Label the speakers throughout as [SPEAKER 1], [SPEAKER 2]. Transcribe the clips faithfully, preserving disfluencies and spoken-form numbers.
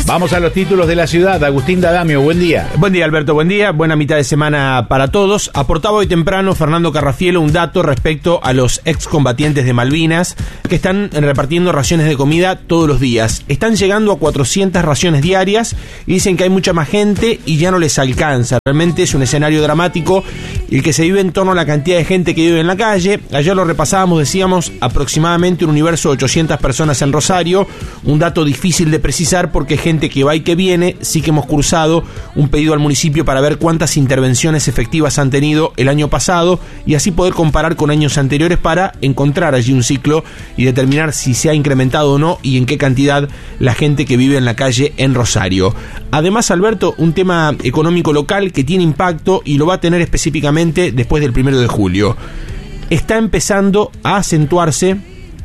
[SPEAKER 1] Vamos a los títulos de la ciudad. Agustín D'Adamio, buen día.
[SPEAKER 2] Buen día, Alberto, buen día. Buena mitad de semana para todos. Aportaba hoy temprano Fernando Carrafielo un dato respecto a los excombatientes de Malvinas que están repartiendo raciones de comida todos los días. Están llegando a cuatrocientas raciones diarias y dicen que hay mucha más gente y ya no les alcanza. Realmente es un escenario dramático el que se vive en torno a la cantidad de gente que vive en la calle. Ayer lo repasábamos, decíamos aproximadamente un universo de ochocientas personas en Rosario. Un dato difícil de precisar porque gente que va y que viene. Sí que hemos cruzado un pedido al municipio para ver cuántas intervenciones efectivas han tenido el año pasado y así poder comparar con años anteriores para encontrar allí un ciclo y determinar si se ha incrementado o no y en qué cantidad la gente que vive en la calle en Rosario. Además, Alberto, un tema económico local que tiene impacto y lo va a tener específicamente después del primero de julio. Está empezando a acentuarse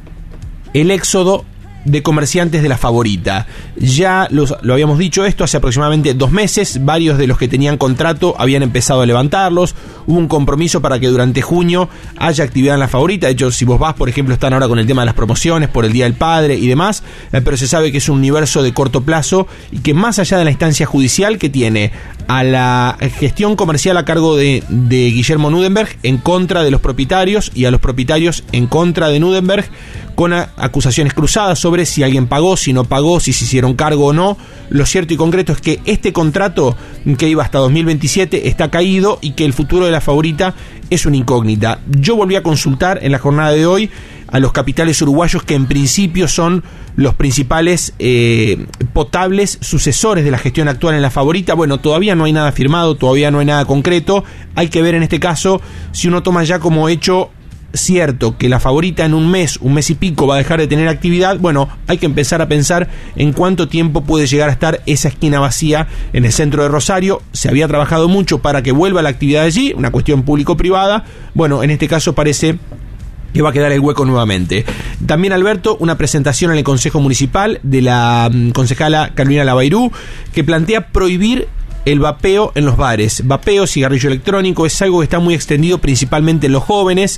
[SPEAKER 2] el éxodo de comerciantes de La Favorita. Ya los, lo habíamos dicho esto hace aproximadamente dos meses, varios de los que tenían contrato habían empezado a levantarlos, hubo un compromiso para que durante junio haya actividad en La Favorita. De hecho, si vos vas, por ejemplo, están ahora con el tema de las promociones por el Día del Padre y demás, eh, pero se sabe que es un universo de corto plazo y que más allá de la instancia judicial que tiene a la gestión comercial a cargo de, de Guillermo Nudenberg en contra de los propietarios y a los propietarios en contra de Nudenberg, con a, acusaciones cruzadas sobre si alguien pagó, si no pagó, si se hicieron cargo o no. Lo cierto y concreto es que este contrato que iba hasta dos mil veintisiete está caído y que el futuro de La Favorita es una incógnita. Yo volví a consultar en la jornada de hoy a los capitales uruguayos que en principio son los principales eh, potables sucesores de la gestión actual en La Favorita. Bueno, todavía no hay nada firmado, todavía no hay nada concreto. Hay que ver en este caso si uno toma ya como hecho cierto que La Favorita en un mes, un mes y pico va a dejar de tener actividad. Bueno, hay que empezar a pensar en cuánto tiempo puede llegar a estar esa esquina vacía en el centro de Rosario. Se había trabajado mucho para que vuelva la actividad allí, una cuestión público-privada. Bueno, en este caso parece que va a quedar el hueco nuevamente. También, Alberto, una presentación en el Consejo Municipal de la um, concejala Carolina Labairú, que plantea prohibir el vapeo en los bares. Vapeo, cigarrillo electrónico, es algo que está muy extendido principalmente en los jóvenes,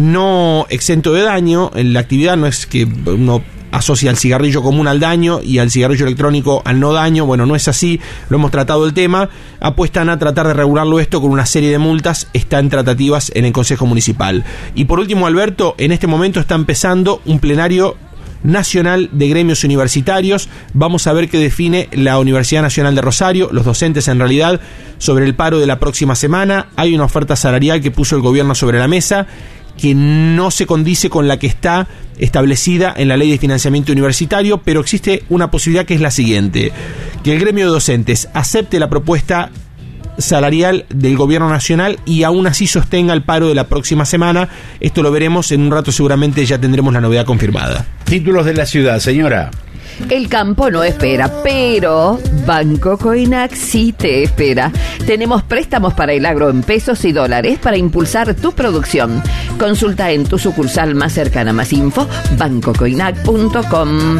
[SPEAKER 2] no exento de daño. La actividad no es que uno asocia al cigarrillo común al daño y al cigarrillo electrónico al no daño. Bueno, no es así, lo hemos tratado el tema. Apuestan a tratar de regularlo esto con una serie de multas, está en tratativas en el Consejo Municipal. Y por último, Alberto, en este momento está empezando un plenario nacional de gremios universitarios. Vamos a ver qué define la Universidad Nacional de Rosario, los docentes en realidad, sobre el paro de la próxima semana. Hay una oferta salarial que puso el gobierno sobre la mesa que no se condice con la que está establecida en la Ley de Financiamiento Universitario, pero existe una posibilidad que es la siguiente: que el gremio de docentes acepte la propuesta salarial del gobierno nacional y aún así sostenga el paro de la próxima semana. Esto lo veremos en un rato, seguramente ya tendremos la novedad confirmada.
[SPEAKER 1] Títulos de la ciudad, señora.
[SPEAKER 3] El campo no espera, pero Banco Coinac sí te espera. Tenemos préstamos para el agro en pesos y dólares para impulsar tu producción. Consulta en tu sucursal más cercana. Más info, banco coinac punto com.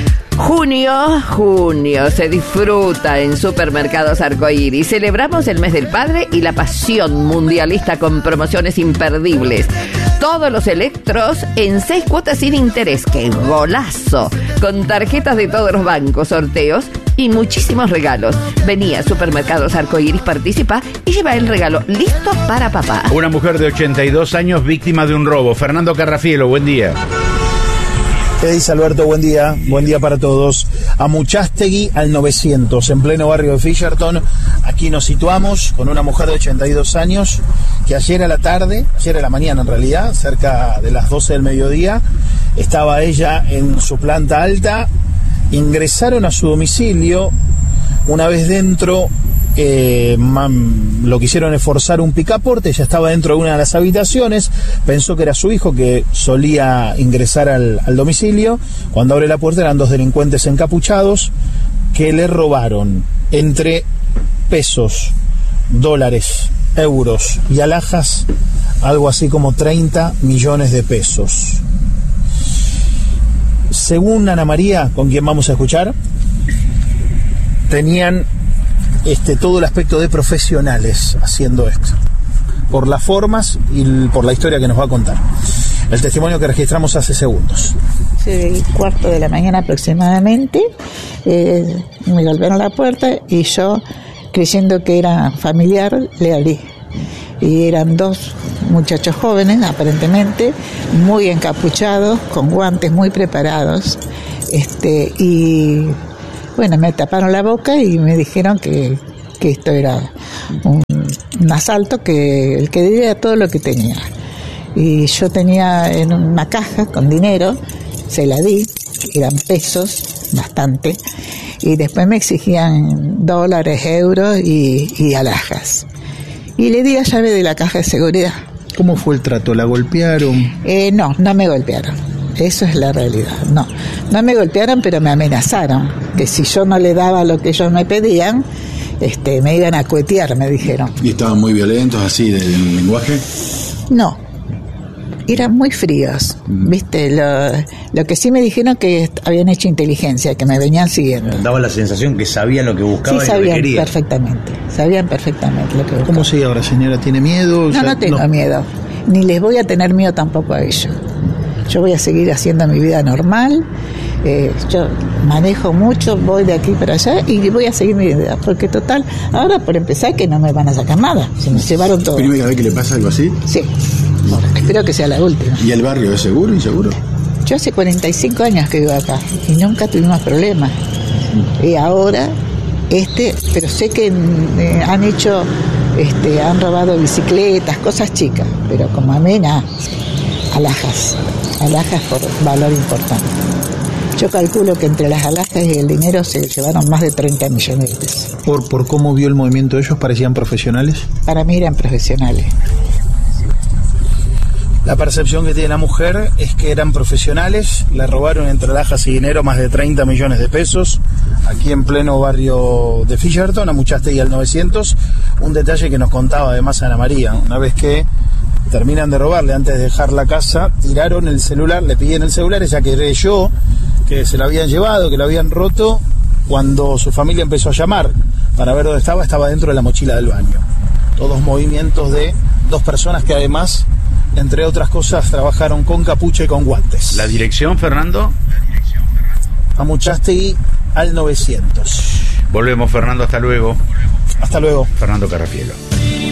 [SPEAKER 3] Junio, junio, se disfruta en Supermercados Arcoíris. Celebramos el mes del padre y la pasión mundialista con promociones imperdibles. Todos los electros en seis cuotas sin interés. ¡Qué golazo! Con tarjetas de todos los bancos, sorteos y muchísimos regalos. Vení a Supermercados Arcoíris, participa y lleva el regalo listo para papá.
[SPEAKER 1] Una mujer de ochenta y dos años víctima de un robo. Fernando Carrafielo, buen día.
[SPEAKER 4] ¿Qué dice, Alberto? Buen día, buen día para todos. A Muchastegui al novecientos, en pleno barrio de Fisherton. Aquí nos situamos con una mujer de ochenta y dos años que ayer a la tarde, ayer a la mañana en realidad, cerca de las doce del mediodía, estaba ella en su planta alta. Ingresaron a su domicilio. Una vez dentro, eh, man, lo quisieron esforzar un picaporte. Ella estaba dentro de una de las habitaciones, pensó que era su hijo que solía ingresar al, al domicilio. Cuando abre la puerta eran dos delincuentes encapuchados que le robaron entre pesos, dólares, euros y alhajas algo así como treinta millones de pesos. Según Ana María, con quien vamos a escuchar, tenían este, todo el aspecto de profesionales haciendo esto, por las formas y por la historia que nos va a contar. el testimonio que registramos hace segundos.
[SPEAKER 5] Sí, cuarto de la mañana aproximadamente, eh, me golpearon la puerta y yo, creyendo que era familiar, le abrí. Y eran dos muchachos jóvenes, aparentemente, muy encapuchados, con guantes muy preparados, este, y bueno, me taparon la boca y me dijeron que, que esto era un, un asalto, que el que diría todo lo que tenía. Y yo tenía en una caja con dinero, se la di, eran pesos, bastante, y después me exigían dólares, euros y, y alhajas. Y le di la llave de la caja de seguridad.
[SPEAKER 4] ¿Cómo fue el trato? ¿La golpearon?
[SPEAKER 5] Eh, no, no me golpearon. Eso es la realidad. No, no me golpearon, pero me amenazaron. Que si yo no le daba lo que ellos me pedían, este, me iban a cuetear, me dijeron.
[SPEAKER 6] ¿Y estaban muy violentos así del lenguaje?
[SPEAKER 5] No. Eran muy fríos, ¿viste? Lo, lo que sí me dijeron que habían hecho inteligencia, que me venían siguiendo.
[SPEAKER 1] Daba la sensación que sabían lo que buscaban.
[SPEAKER 5] Sí,
[SPEAKER 1] y lo que
[SPEAKER 5] sabían
[SPEAKER 1] querían.
[SPEAKER 5] perfectamente. Sabían perfectamente lo que buscaban.
[SPEAKER 4] ¿Cómo sigue ahora, señora? ¿Tiene miedo?
[SPEAKER 5] No,
[SPEAKER 4] Ya,
[SPEAKER 5] no tengo
[SPEAKER 4] no.
[SPEAKER 5] miedo. Ni les voy a tener miedo tampoco a ellos. Yo voy a seguir haciendo mi vida normal. Eh, yo manejo mucho, voy de aquí para allá y voy a seguir mi vida. Porque total, ahora por empezar que no me van a sacar nada. Se me llevaron todo.
[SPEAKER 6] ¿Primera vez que le pasa algo así?
[SPEAKER 5] Sí. Bueno, espero que sea la última.
[SPEAKER 6] ¿Y el barrio es seguro, inseguro?
[SPEAKER 5] Yo hace cuarenta y cinco años que vivo acá y nunca tuvimos problemas. Y ahora, este, pero sé que eh, han hecho, este, han robado bicicletas, cosas chicas, pero como a mí, nada, alhajas, alhajas por valor importante. Yo calculo que entre las alhajas y el dinero se llevaron más de treinta millones de pesos.
[SPEAKER 4] Por, por cómo vio el movimiento de ellos, ¿parecían profesionales?
[SPEAKER 5] Para mí eran profesionales.
[SPEAKER 4] La percepción que tiene la mujer es que eran profesionales, le robaron entre alhajas y dinero más de treinta millones de pesos, aquí en pleno barrio de Fisherton, a Muchastegui al novecientos, un detalle que nos contaba además Ana María, una vez que terminan de robarle, antes de dejar la casa, tiraron el celular, le pidieron el celular, ella creyó que se lo habían llevado, que lo habían roto, cuando su familia empezó a llamar para ver dónde estaba, estaba dentro de la mochila del baño. Todos movimientos de dos personas que además, entre otras cosas, trabajaron con capucha y con guantes.
[SPEAKER 1] ¿La dirección, Fernando?
[SPEAKER 4] A Muchastegui al novecientos.
[SPEAKER 1] Volvemos, Fernando, hasta luego.
[SPEAKER 4] Hasta luego.
[SPEAKER 1] Fernando Carrafielo.